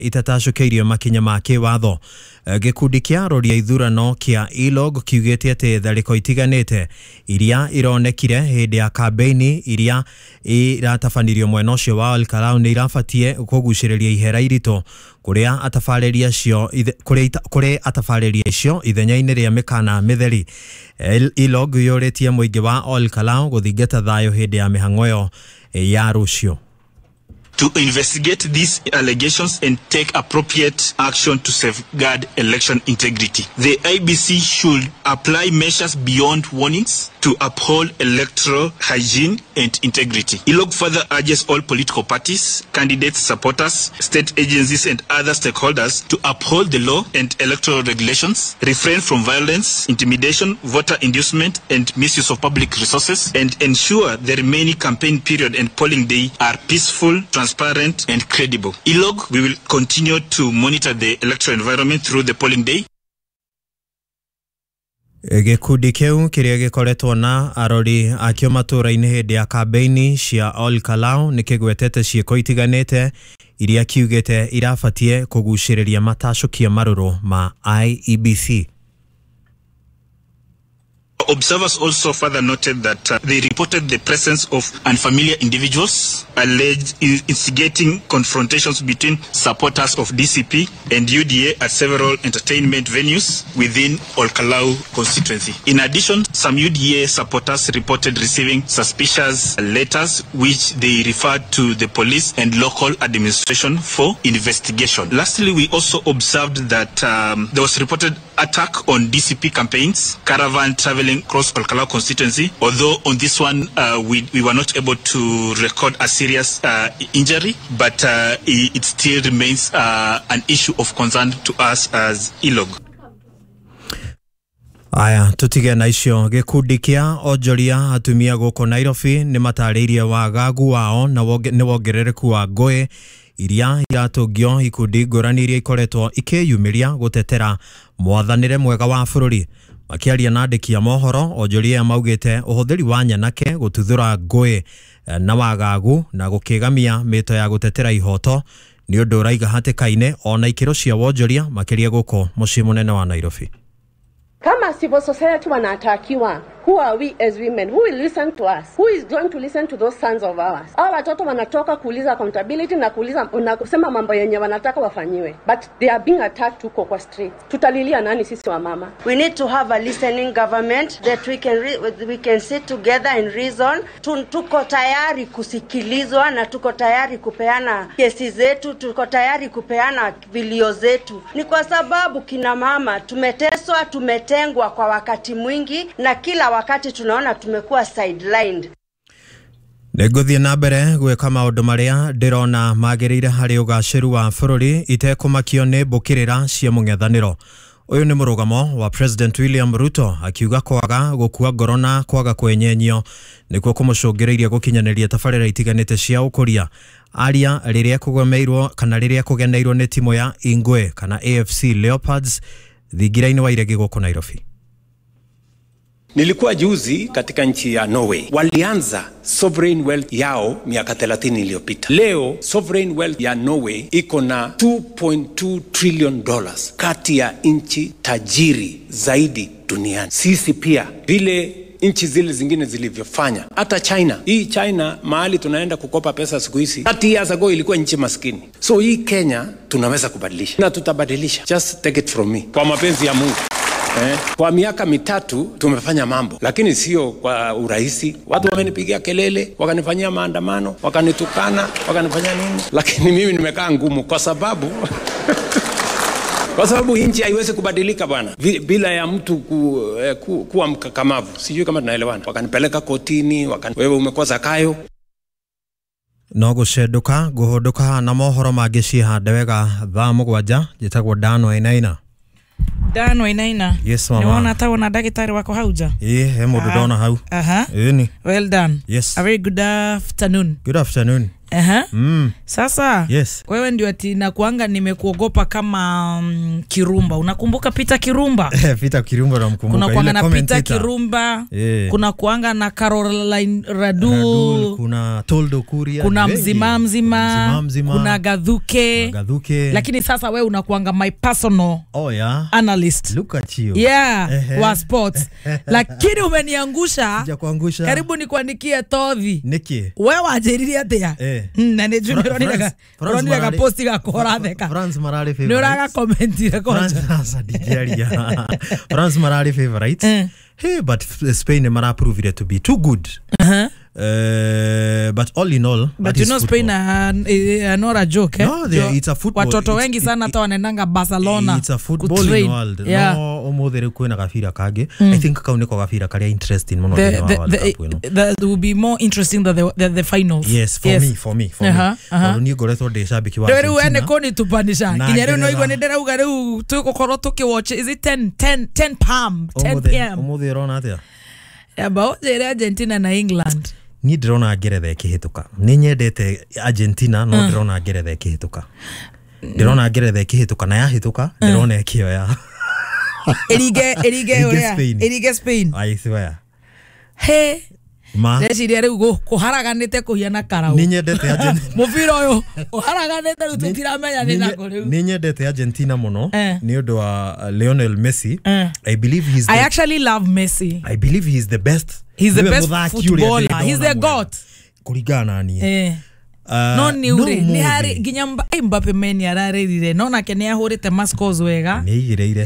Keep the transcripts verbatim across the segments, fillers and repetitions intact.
itatacukeirio makinya ma kiwatho. Gikundi kia arori a ithurano kia E-log kiugite ati thariko itiganite iria ironekire hindi ya kampeini iria iratabanirio mwena ucio wa Olkalau ni irabatie kuguciriria ihera irito kuria atafariria cio kuria atafariria icio ithenya-ini ria mikana mitheri. E-log yuritie muingi wa Olkalau guthingata thayo hindi ya mihango yo ya rucio. To investigate these allegations and take appropriate action to safeguard election integrity. The I B C should apply measures beyond warnings to uphold electoral hygiene and integrity. E-log further urges all political parties, candidates, supporters, state agencies and other stakeholders to uphold the law and electoral regulations, refrain from violence, intimidation, voter inducement and misuse of public resources, and ensure the remaining campaign period and polling day are peaceful, transparent and credible. E-log, we will continue to monitor the electoral environment through the polling day. Gikundi kiu kiria gikoretwo na arori akio matura-ini hindi ya kampeini cia Olkalau nikigwetete ciiko itiganite iria kiugite irabatie kuguciriria matacukia maruru ma I E B C. Observers also further noted that uh, they reported the presence of unfamiliar individuals alleged in instigating confrontations between supporters of D C P and U D A at several entertainment venues within Olkalau constituency. In addition, some U D A supporters reported receiving suspicious letters which they referred to the police and local administration for investigation. Lastly, we also observed that um, there was reported attack on D C P campaigns, caravan traveling across Olkalau constituency, although on this one uh, we, we were not able to record a serious uh, injury, but uh, it, it still remains uh, an issue of concern to us as E-log. Aya, tutige na icio. Gikundi kia onjoria atumia guko Nairobi ni matariirie wagagu wao na ni wongerereku wa ngui iria iratungio ikundi ngurani iria ikoretwo ikiyumiria gutetera mwathanire mwega wa bururi. Makiaria na andiki a mohoro, onjoria maugite uhuthiri wa nyanake gututhura ngui na wagagu na gukigamia mito ya gutetera ihoto ni undu uraiga hatikaine ona ikiro cia wonjoria makiria guko mucii munene wa Nairobi. Kama civil society wanatakiwa, who are we as women? Who will listen to us? Who is going to listen to those sons of ours? Hawa watoto wanatoka kuuliza accountability na kuuliza na kusema mambo yenye wanataka wafanyiwe. But they are being attacked huko kwa street. Tutalilia nani sisi wa mama? We need to have a listening government that we can re we can sit together and reason. Tuko tayari kusikilizwa na tuko tayari kupeana kesi zetu, tuko tayari kupeana vilio zetu. Ni kwa sababu kina mama tumeteswa, tumetengwa kwa wakati mwingi na kila wakati tunaona tumekuwa sidelined. Neguthie na mbere gwika maundu maria ndirona magirire hari ugaciru wa bururi itekumakio ni mbukirira cia mung'ethaniro. Uyu ni murugamo wa President William Ruto akiuga kwaga gukua ngoro na kwaga kwenyenyio nikuo kumucungiriria gukinyaniria tabarira itiganite cia ukuria. Aria riria kugomeirwo kana riria kugeneirwo ni timu ya Ingwe kana A F C Leopards thingiraini wa Iregi guko Nairobi. Nilikuwa juzi katika nchi ya Norway. Walianza sovereign wealth yao miaka thelathini iliyopita. Leo sovereign wealth ya Norway iko na two point two trillion dollars, kati ya nchi tajiri zaidi duniani. Sisi pia vile nchi zile zingine zilivyofanya. Hata China, hii China mahali tunaenda kukopa pesa siku hizi, thirty years ago ilikuwa nchi maskini. So hii Kenya tunaweza kubadilisha na tutabadilisha. Just take it from me. Kwa mapenzi ya Mungu. Eh, kwa miaka mitatu tumefanya mambo, lakini sio kwa urahisi. Watu wamenipigia kelele, wakanifanyia maandamano, wakanitukana, wakanifanyia nini, lakini mimi nimekaa ngumu kwa sababu kwa sababu nchi haiwezi kubadilika bwana bila ya mtu ku, eh, ku, kuwa mkakamavu. Sijui kama tunaelewana. Wakanipeleka kotini, wakani wewe umekosa kayo. No gucenduka guhunduka na mohoro mangi cihande wega thaa mugwanja njitagwo Dan Wainaina. Dan Wainaina. Yes mama. Niwona ta wona dagitari wako hauja? Eh, he mundu dona hau. Aha. Eni. Well done. Yes. A very good afternoon. Good afternoon. Aha. Mm. Sasa Yes. wewe ndio ati nakuanga nimekuogopa kama um, Kirumba. Unakumbuka Peter Kirumba? Peter Kirumba namkumbuka. Kuna kuanga na Peter Kirumba, yeah. Kuna kuanga na Caroline Radul, Radul, kuna Toldo Kuria, kuna mzima mzima, mzima mzima, kuna Gadhuke. kuna Gadhuke. Lakini sasa wewe unakuanga my personal oh, yeah. analyst. Look at you. Yeah, wa sports. Lakini umeniangusha. Sija kuangusha. Karibu nikuandikie Tothi. Niki. Wewe wajeririe atia. Eh. Na ne junior ni daga. Roni daga posti ga kora theka. France Marari favorite. Nuraga comment ire ko. France asa digeria. France Marari favorite. Eh. Hey, but Spain mara proved it to be too good. Uh-huh. Uh, but all in all, but you know football. Spain are uh, uh, not a joke, eh? No, they, it's a football. Watoto wengi sana hata wanaendanga Barcelona. It's a football in world. Yeah. No, omothere kwena gafira kage. Mm. I think kaune ko gafira kale interesting mono the, the, the, world the, cup, you know. That will be more interesting than the, the, the finals. Yes, for yes. me, for me, for uh-huh, me. Uh-huh. Ni goretho de shabiki wa Argentina. Ndio ene koni tupanisha. Kinyere no igwa ndera uga riu tukokoro tukiwatch. Is it ten ten ten p m ten p m Omothere rona atia. About the Argentina na England. Ni ndrona Ngeretha ikihituka. Ni nyendete Argentina no ndrona Ngeretha ikihituka. Ndrona Ngeretha ikihituka na yahituka ndrona ikioya. Erige erige oya. Erige Spain. I swear. Hey. Ma. Ndeciria riu kuharaganite kuhiana karau. Ni nyendete Argentina. Mubira uyu uharaganite riu tutiramenya ni nako riu. Ni nyendete Argentina muno ni undu wa Lionel Messi. I believe he's the, I actually love Messi. I believe he's the best. He's the best footballer. He's the goat. Kurigana ni. Eh. Uh, no ni ure ni hari ginya Mbappe meni ararerire no nake ni ahurite mascos wega. Ni igireire.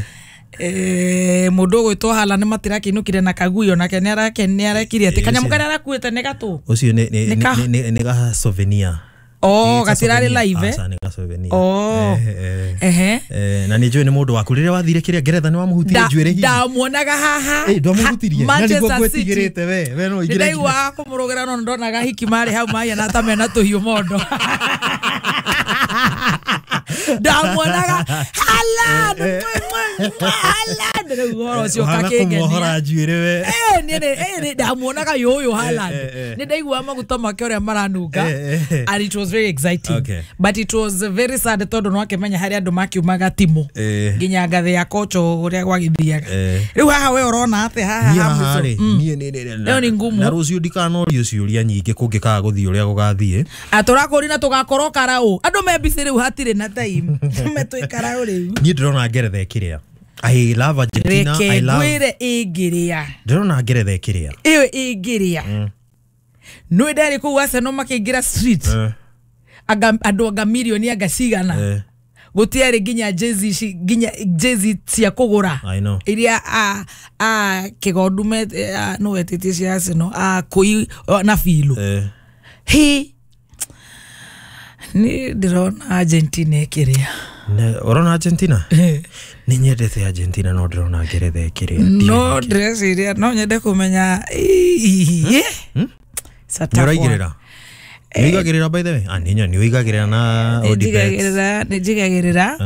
Eh mundu gwitwo hala ni matira kinukire na kaguyo nake ni arake ni arekire ati kanyamu kana arakuite ne gatu. Ucio ni ni ni ni ga souvenir. Oh, gatirari live. Asa ni ga souvenir. Oh. Eh eh na ni jwe ni mundu waku rire wathire kiria Ngeretha ni wamuhutirie njwire hihi. Ndamuonaga haha. Eh ndamuhutirie. Manchester City gwĩtigĩrĩte we we no igire. Ndai wa kumurugera no ndonaga hiki mari hau mai na tamena tuhiu mondo. Ndamuonaga hala hala ndĩrauga ũcio kakĩngenia kumuhora njwire we eh ni ni ndamuonaga yoyo hala ni ndaigua maguta make ũrĩa maranunga and it was very exciting okay. But it was very sad tondũ no akĩmenya harĩa andũ makiumaga timu nginya ngathĩ ya kocho ũrĩa gwagithiaga rĩu haha we ũrona atĩ haha haha ni ni leo ni ngumu na rũciũ ndikanorio ciũria nyingĩ kũngĩkaga gũthiĩ ũrĩa gũgathiĩ atũrakũri na tũgakorwo karau andũ mebisi rĩu hatirĩ na time metwĩkara rĩu ni ndĩrona Ngeretha ĩkĩrĩa I love Argentina. I love. Gwire igiria. Ndĩrona Ngeretha ĩkĩrĩa. Iyo igiria. Mm. No ndari ku Arsenal makĩingira street. Uh. Aga andũ aga milioni agacigana. Uh. Gutiari ginya jezi ginya jezi cia kugura. I know. Iria a a kigondume no wetete cia Arsenal a koi na filo. Uh. He ni ndĩrona Argentina ĩkĩrĩa. Ne orona Argentina ni nyendete Argentina no ndĩrona Ngeretha ĩkĩrĩa no ndreciria no nyende kumenya sata nĩũraigĩrĩra nĩũigagĩrĩra by the way ah ninya nĩũigagĩrĩra na nĩjigagĩrĩra nĩjigagĩrĩra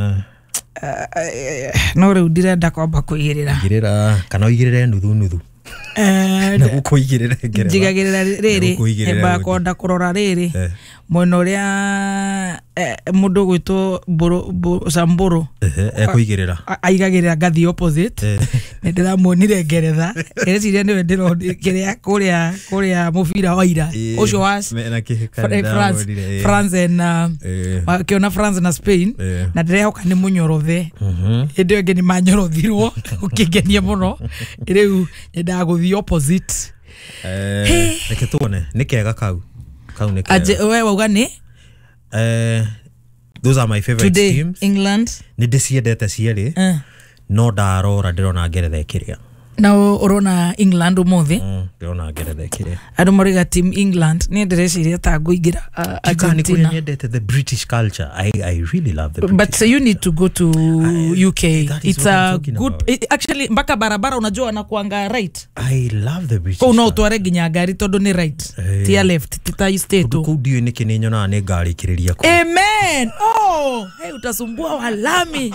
no rĩu ndirenda kwamba kũigĩrĩra igĩrĩra kana ũigĩrĩre nuthu nuthu eh na gũkũigĩrĩra Ngeretha njigagĩrĩra rĩrĩ hemba konda kũrora rĩrĩ mwena ũrĩa mundu gwitwo Samburu ekũigĩrĩra aigagĩrĩra ngathi opposite nĩ ndĩramuonire Ngeretha ĩreciria nĩwe ndĩrona kĩrĩa kũrĩa kũrĩa mũbira wa ira ũcio wa France France na wakiona France na Spain na ndĩrehoka nĩ mũnyorothe hĩndĩ ĩngĩ nĩ manyorothirwo ũkĩngenia mũno rĩu ndagũthi opposite eh reke tuone nĩ kega kau kau nĩ kega wewe wauga nĩ eh those are my favorite today, teams England ni ndiciendete cierĩ uh. no ndarora ndĩrona Ngeretha ĩkĩrĩa na urona England umuthi ndĩrona Ngeretha ĩkĩrĩa andũ moriga team England ni ndĩreciria ta ngũingira Argentina the British culture I I really love the British but so you need to go to I, U K it's a good it, actually mpaka barabara unajua na kuanga right I love the British oh no tware ginya ngari tondu ni right hey. Tia left tita state ku dio ni kinenyo na ne ngari kiriria ku amen oh hey utasumbua walami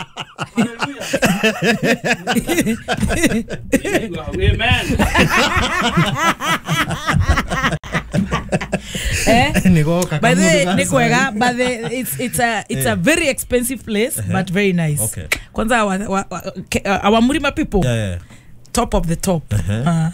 Amen. Eh? Nigo By kaka. the way, ni kwega, but the, it's it's a it's a very expensive place, but very nice. Okay. Kwanza our our, our Murima people. Yeah, yeah. Top of the top. Uh,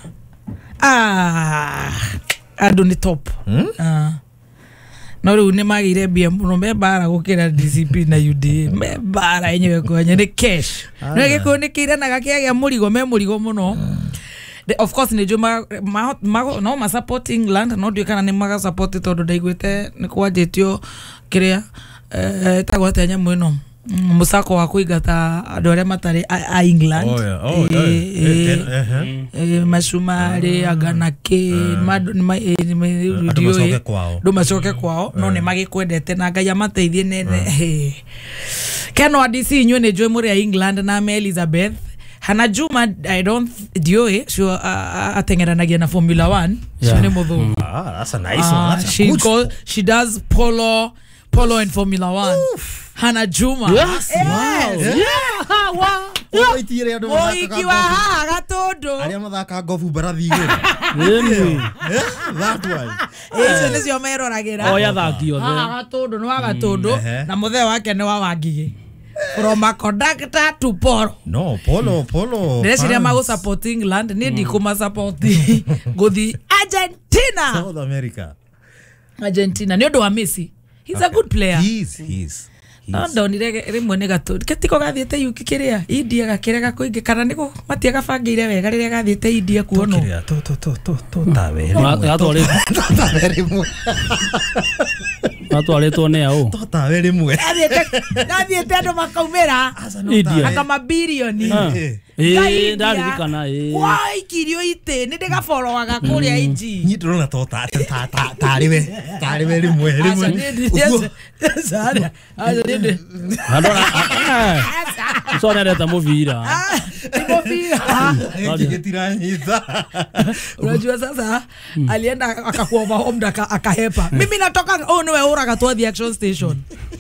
ah, ado ni top. Hmm? Uh, no ru ni magire bia muno me bara gukira D C P na U D A me bara enyewe kwanya ni cash. No giko ni kira na gakia ya murigo me murigo muno. The, of course ni juma ma, ma, no ma support England no dio kana ni maga support todo daigwete ni kwa jetio kiria eh tagwate nya muno musako wa kuigata adore matare a England. Oh yeah. Oh yeah. Eh masumare aganake madu ni masoke kwao. Do masoke kwao no ne magikwendete na ngaya mateithie nene. Keno adisi nyu ne joy muri ya England na me Elizabeth Hana Juma, I don't Dioe, she uh, atengeranagia na Formula One. Yeah. She mm. Ah, that's a nice uh, one. That's she a good go, she does polo, polo and Formula One. Oof. Hana Juma. Yes. Yes. Wow. Yeah. yeah. Wow. Oh, itire ndo mthaka. Oh, ikiwa ha gatondo. Aria mathaka gofu barathi iguru. Really? That one. Eso nĩ cio meroragira. Oh, ya thakio the. Ha gatondo no gatondo na muthe wake ni wa wangige. From a conductor to polo. No, polo, polo. Nesi ya mago support England, ni di kuma support go the Argentina. South America. Argentina. Ni odo wa Messi. He's okay. a good player. He's, he's. No, ndo ni rege rimwe ni gatondo. Ketiko gathiete yuki kiria. India gakirega kuinge kana niko matia gabangire wega riria gathiete India kuono. Kiria to to to to to tawe. Gatware. Tawe rimwe. Gatware to ne ao. To tawe rimwe. Gathiete gathiete ndo makaumera. India. Aka mabilioni. Eh, ndarikana eh. Wai kirio ite ni ndiga follow aga kuria inji. Ni ndrona to ta ta ta tariwe. Tariwe rimwe rimwe. Sara. Aza nende. Adora. So na leta movira. Movira. Ngetira nyita. Unajua sasa alienda akakuomba home akahepa. Mimi natoka oh no wewe uraga to the action station.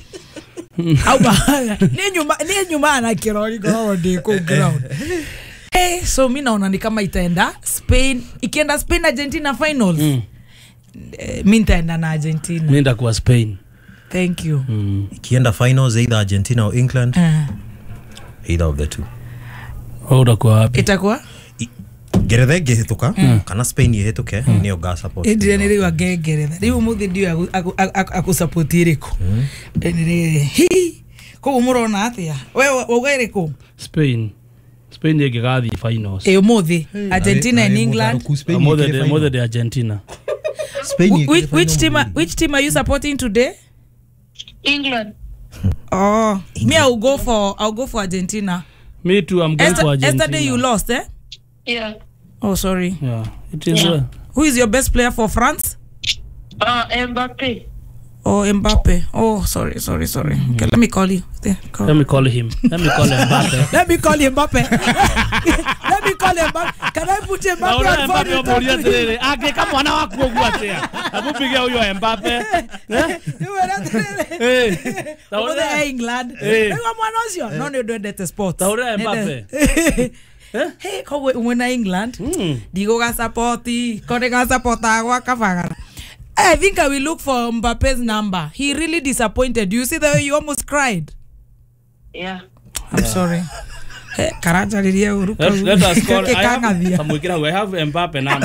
Au bahaya. Ni nyuma ni nyuma na kirori kwa ndiko ground. Eh, so mimi naona ni kama itaenda Spain, ikienda Spain Argentina finals. Mm. Eh, mimi nitaenda na Argentina. Mimi ndakuwa Spain. Thank you. Mm. Ikienda finals either Argentina or England. Uh. Either of the two. Oh, ndakuwa wapi? Itakuwa Geretha ngehituka mm. kana Spain yehituke mm. niyo ga support. Ndire ni riwa geretha. Riu muthi ndio aku support iriko. Ndire hi ko umurona atia. Wewe ugairiko Spain. Spain yegathi finals. Eh muthi Argentina and England. Mother mother de Argentina. Spain. Which, which team are, which team are you supporting today? England. Oh, England. Me I'll go for I'll go for Argentina. Me too, I'm going Esther, for Argentina. Yesterday you lost, eh? Yeah. Oh, sorry. Yeah. It is. Yeah. Uh, Who is your best player for France? Uh, Mbappe. Oh, Mbappe. Oh, sorry, sorry, sorry. Mm-hmm. Okay, let me call you. There, call. Let me call him. Let me call Mbappe. Let me call him Mbappe. Let me call him Mbappe. Can I put Mbappe on phone? Mbappe on Age kama mwana wako gwatea. Abupigia huyo Mbappe. You were not really. Eh. Taona England. Eh. Kwa mwana osio. No no do that sport. Taona Mbappe. Hey, ko wena England. Digo ga support, ko ga support agwa kafagara. I think I will look for Mbappe's number. He really disappointed. You see the way you almost cried. Yeah. I'm yeah. sorry. Hey, Karaja lilia uruka. Let, let us call. I have, I have Mbappe number.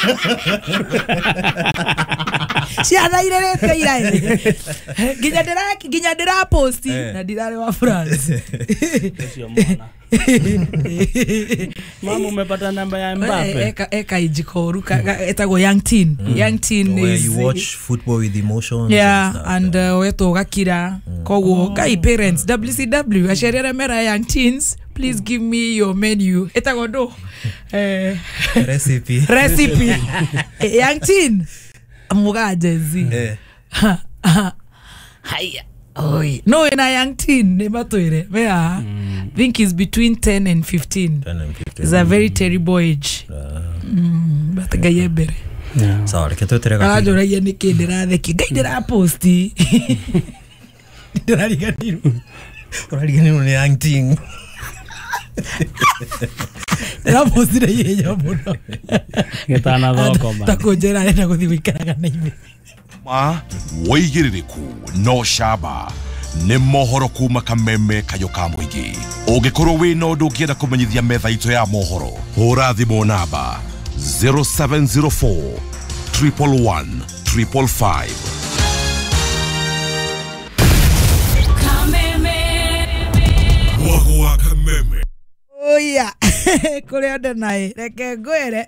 Si ana ile ile. Ginyadera ginyadera posti na dilale wa France. Sio mwana. Mama umepata namba ya Mbappe. Eka eka ijikoru etago young teen. Mm. Young teen where is you watch football with emotions. Yeah, and uh, weto gakira mm. kogo kai parents W C W asherera mera young teens. Please give me your menu. Etago do. Eh recipe. Recipe. Young teen. Amuga jezi. Eh. Haya. Oi. No, in a young teen, never toire. Where mm. think is between ten and fifteen. ten and fifteen. It's a very terrible age. Uh, mm, but gayebere. Yeah. So, like to terega. Ah, jora yeni kendera de ki gaidera posti. Dora ligani. Dora ligani no young teen. Era posti de yenya bono. Getana do koma. Takojera ena kuthi wikaraga na ime. ma woigiririku no shaba nĩ mohoro kuma Kameme kayo ka mũingĩ ũngĩkorwo wĩ na ũndũ ũngĩenda kũmenyithia metha itũ ya mohoro hũra thimũ namba zero seven zero four, one one one, five five five. Wagwa Kameme. Oh yeah. Kule ande nae. Reke ngwere.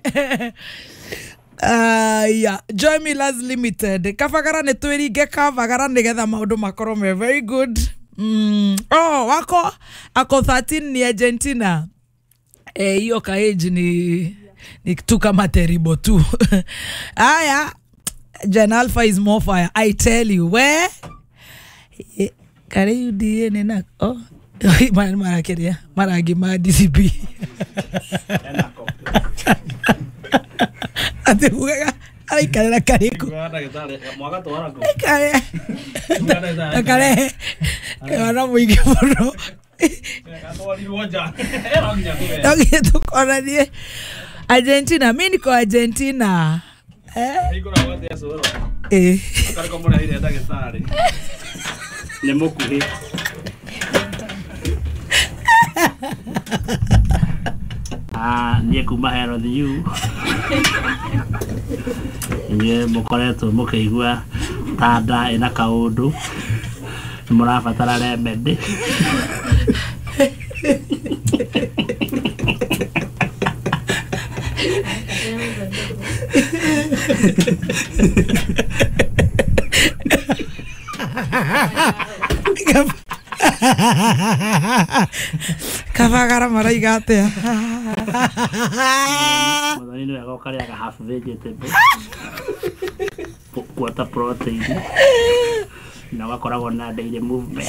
Uh, yeah. Joy Millers Limited. Kafagara ne twirige kafagara nigetha maundu makorwo me very good. Mm. Oh, wako ako thirteen ni Argentina. Eh, hiyo ka age ni ni tu kama terrible tu. Aya. Jan Alpha is more fire. I tell you where. Kare you die nena. Oh. Mara mara keria. Mara gima D C P. Ate buga. Ai kare la kare ko. Mwaga to ara ko. Kare. Kare. Kare mwingi boro. Ndio tu kona die. Argentina, mimi niko Argentina. Eh? Niko na wote ya soro. Eh. Akari ko mura ile ndagitari. Ne mokuhi. Ah, nie kuma hero the you. Nye mukoreto mukeigua tada ina kaundu. Murabatara remedy. Kavagara maraigate. Mwadani ndio yako kali yaka half vegetable. Quarter protein. Na wakoragwo na daily movement.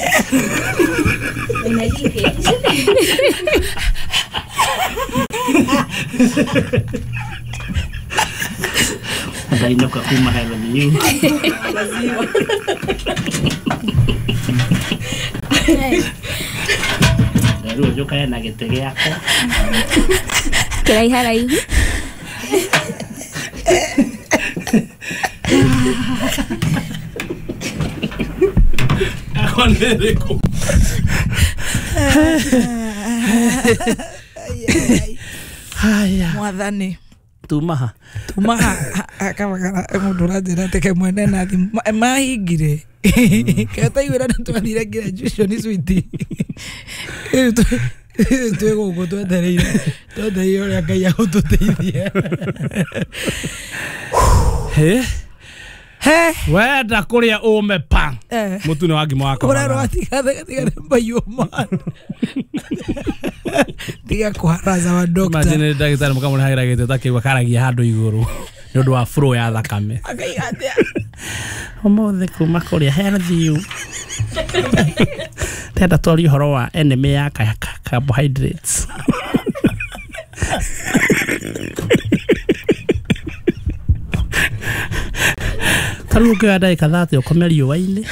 Dai no kakuma hela ni. Ndio yo kaya na gitege yako. Kirai harai. Akonereko. Haya. Mwadhani. Tumaha. Tumaha. Akabagara emudura dira teke mwene na thi mahingire. Kata iwera ntwathire graduation sweetie. Twego gutwetereire. Twetereire uria Ngai agututeithia. He? He? Wenda kuria ume pa. Mutu ni wagima wako. Ora rwatiga tiga mbayo man. Tiga kuharaza wa doctor. Imagine ndagitari mukamuri hagira gite takiwa karagia handu iguru. Ni undu wa flow ya thakame. Akaigatia. Omothe kuma kuria healthy you. Tenda tori horo wa enemy ya carbohydrates. Taruke adai kadhati okomeri waini.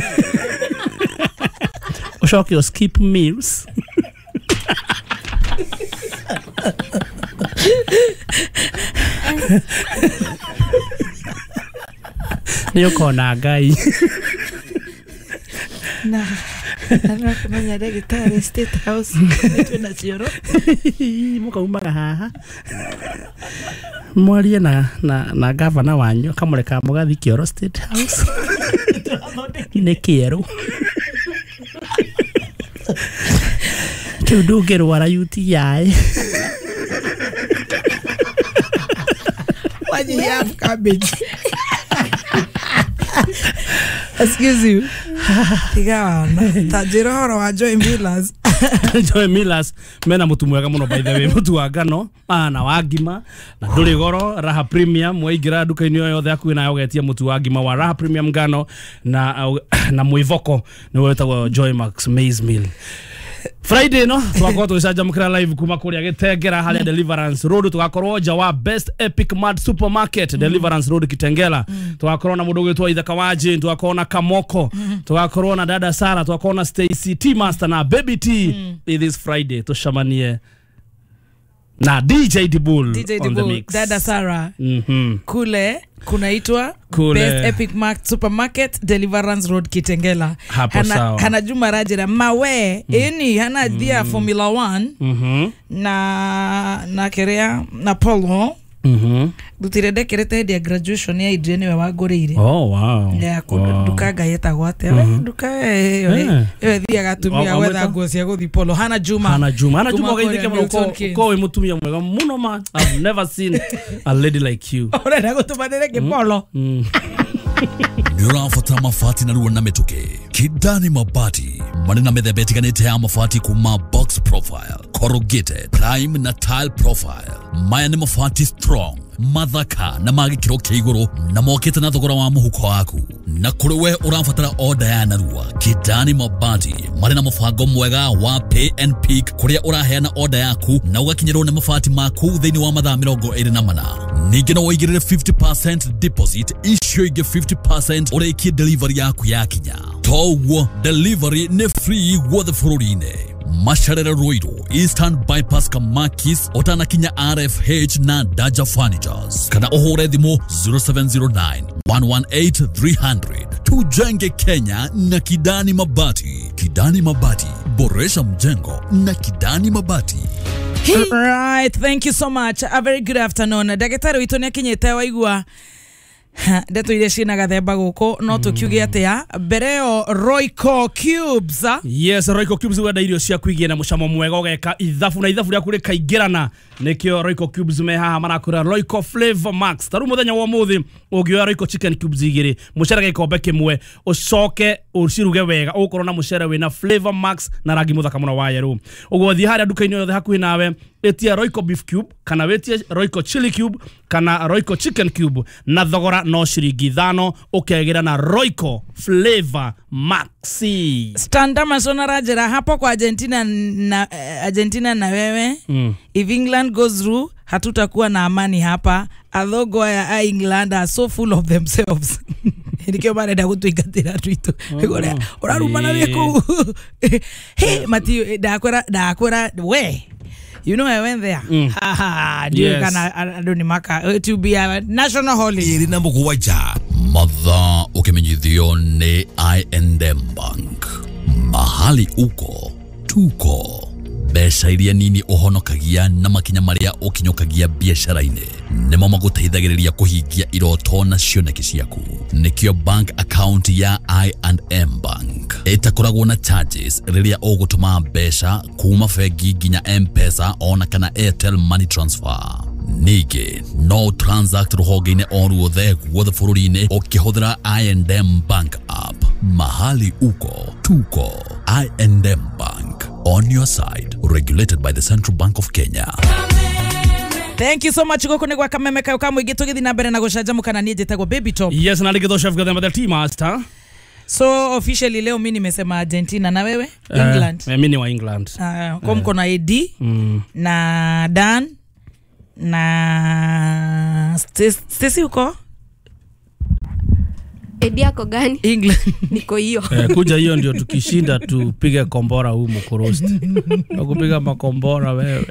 Ushoki o skip meals. Niyo kona Ngai. Na ana kumenya ndagitari State House twina cioro muka umaga haha mwarie na na na governor wanyu kamureka mugathi kioro State House ne kiero tu gero wara U T I wani ya cabbage. Excuse you. Tiga wana. Tajiro horo wa Joy Millers. Joy Millers mena mutu mwega muno by the way, mutu wa ngano na wa ngima na nduri goro. Raha Premium mwaingira duka-ini yothe akuwi nayo getia mutu wa ngima wa Raha Premium ngano na uh, na mwivoko ni wetagwo Joy Max Maize Meal. Friday no twakorwo tugicajamukira live kuma kuria Gitengera haria Deliverance Road, tugakorwo ja wa Best Epic Mart Supermarket, mm. Deliverance Road Kitengela, mm. tugakorwo na mundu gwitwa Ithaka Waje, tugakorwo na Kamoko, mm. tugakorwo na dada Sara, tugakorwo na Stacy T Master na Baby T. mm. It is Friday tushamanie na D J Dibul D J on the Dibul, mix. Dada Sarah. Mhm. Kule kunaitwa Kule. Best Epic Market Supermarket Deliverance Road Kitengela. Hapo hana, sawa. hana Juma Rajira mawe mm. Eni hana mm. dia Formula one Mhm. na na kerea na Polo. Mhm. Dutirede kerete dia graduation ya Idrene we wagorire. Oh wow. Ya ko wow. duka gayeta gwate. Mhm. Duka eyo Yeah. eyo thia gatumia Oh, wetha nguo cia guthi Polo. Hana Juma. Hana Juma. Hana Juma Kuma gaithike kore muno Milton ko ko we mutumia mwega muno man. I've never seen a lady like you. Ora na gutumanire ke Polo. Mm. Nĩũrabatara mabati na ruo na mĩtũkĩ. Kidani Mabati marĩ na mĩthemba ĩtiganĩte ya mabati kuma box profile, corrugated, prime na tile profile. Maya nĩ mabati strong, mathaka na ma gĩkĩro kĩa igũrũ na mokĩte na thogora wa mũhuko waku. Na kũrĩ we ũrabatara order ya narua, Kidani Mabati marĩ na mũbango mwega wa pay and pick kũrĩa ũraheana order yaku na ũgakinyĩrwo nĩ mabati maku thĩinĩ wa mathaa mĩrongo ĩrĩ na mana. Ningĩ no ũigĩrĩre fifty percent deposit, icio ingĩ fifty percent ũrĩkie delivery yaku yakinya. Toguo delivery nĩ free guothe bũrũri-inĩ. Macerere Ruiru, Eastern Bypass Kamakis, Otanakinya R F H na Daja Furnitures. Kana ũhũre thimũ zero seven zero nine, one one eight, three hundred. Tujenge Kenya na Kidani Mabati. Kidani Mabati, boresha mjengo na Kidani Mabati. Right, thank you so much. A very good afternoon. Dagĩtarĩ witũ nĩ akinyĩte waigua ndeto iria ciĩna gathemba gũkũ no tũkiuge atĩa mbere yo Royco Cubes. Yes, Royco Cubes wenda irio cia kuigia na mucamo mwega ũgeka ithabu na ithabu rĩa kũrĩ kaingĩrana nĩkĩo Royco Cubes me haha marakũra Royco Flavor Max. Taru mũthenya wa mũthĩ ũngĩoya Royco Chicken Cubes igĩrĩ mũcere gĩkombe kĩmwe ũcoke ũciruge wega ũkorwo na mũcere wĩna Flavor Max na rangi mũthaka mũno wa yellow. Ũguo thiĩ harĩa duka-inĩ yothe hakuhĩ nawe etia Royco Beef Cube kana wetie Royco Chili Cube kana Royco Chicken Cube na thogora no ciringi ithano ukegera na Royco Flavor Maxi. Standa Masona Rajera hapo kwa Argentina na uh, Argentina na wewe mm. If England goes through hatutakuwa na amani hapa. Adhogo ya England are so full of themselves. Nikio bareda gutuigatira twitu. Ngora orarumana weko. Hey Matthew dakwera dakwera we. You know I went there. Mm. Ha ha. Yes. Kana adoni maka to be a national holiday. Iri na mugwaja. Matha ukimenyithio ni I and M Bank. Mahali uko tuko. Mbeca iria nini uhonokagia na makinya maria ukinyokagia biashara-inĩ nĩmo magũteithagĩrĩria kũhingia iroto na cioneki ciaku. Nĩkĩo bank account ya I and M Bank ĩtakoragwo na charges rĩrĩa ũgũtũma mbeca kuma bengi nginya M-Pesa ona kana Airtel Money Transfer. Ningĩ no transact rũhonge-inĩ o ruothe guothe bũrũri-inĩ ũkĩhũthĩra I and M Bank app. Mahali uko tuko. I and M Bank, on your side, regulated by the Central Bank of Kenya. Thank you so much goko ni gwa kameme kayo kamwe gitugithi na mbere na gucanjamuka na niĩ njĩtagwo Baby Top. Yes, na ligitho chef gathemba the team master. So officially leo mimi nimesema Argentina na wewe uh, England. Mimi ni wa England. Uh, kwa mko na A D mm. na Dan na Stacy uko? Edi yako gani? England. Niko hiyo. Eh, kuja hiyo ndio tukishinda tupige kombora huko mkorosti. Nakupiga makombora wewe.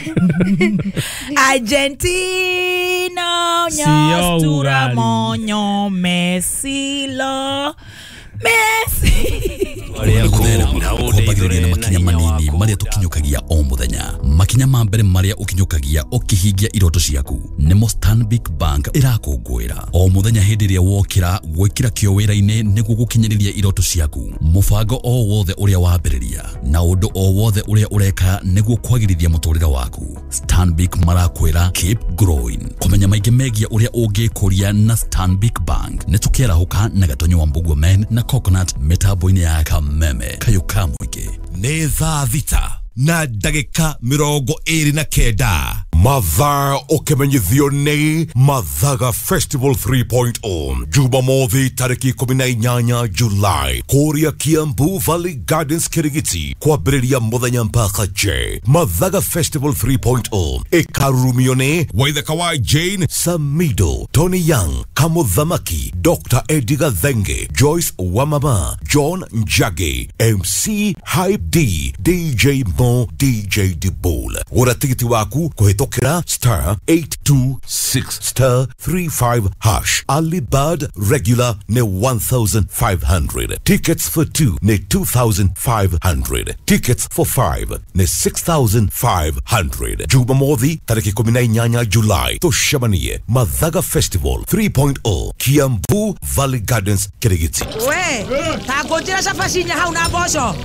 Argentina nyostura monyo Messi lo Messi. Kubagĩrĩria na makinya manini marĩa tũkinyũkagia o mũthenya. Makinya ma mbere marĩa ũkinyũkagia ũkĩhingia iroto ciaku nĩmo Stanbic Bank ĩrakũngũĩra. O mũthenya hĩndĩ ĩrĩa wokĩra gwĩkĩra kĩo wĩra-inĩ nĩguo gũkinyĩrĩria iroto ciaku. Mũbango o wothe ũrĩa wambĩrĩria na ũndũ o wothe ũrĩa ũreka nĩguo kwagĩrithia mũtũrĩre waku. Stanbic marakwĩra keep growing. Kũmenya maingĩ megiĩ ũrĩa ũngĩkũria na Stanbic Bank nĩtũkĩarahũka na Gatonyo wa Mbugua Men na Coconut mĩtambo-inĩ ya Kameme kayo kamwĩngĩ. Nĩ thaa thita na ndagĩka mĩrongo ĩrĩ na kenda. Mathaa ukimenyithio ni Mathaga Festival three point oh Jumamothi tariki kumi na inyanya Julai kuria Kiambu Valley Gardens Kirigiti kwambĩrĩria muthenya mpaka je. Mathaga Festival three point oh ikarumio ni Waithaka wa Jane Samido, Tony Young, Kamuthamaki, Doctor Edgar Thenge, Joyce Wamama, John Njage, M C Hype D, D J Mo, D J Dibul. Ura tikiti waku kuhitokera star eight two six star three five hash. Ali Bird regular ne one thousand five hundred. Tickets for two ne two thousand five hundred. Tickets for five ne six thousand five hundred. Jumamothi tariki kumi na inyanya Julai toshamanie Mathaga Festival three point oh Kiambu Valley Gardens Kirigiti. We, takojira shafashinya hauna bosho.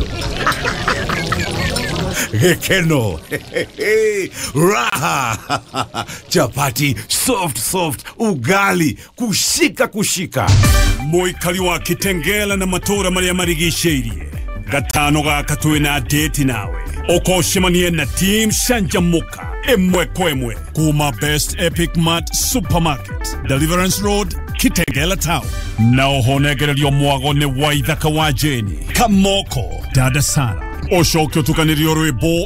Gekeno raha chapati soft soft ugali kushika kushika Moikari wa Kitengela na matora maria marigiceirie gatano gaka twina date nawe okoshimanie na team Shanjamuka emwe kwemwe kuma Best Epic Mart Supermarket Deliverance Road Kitengela Town na ohonegererio mwago ne Waithaka wa Jane Kamoko Dada Sara Oshokyo tukanirio rwimbo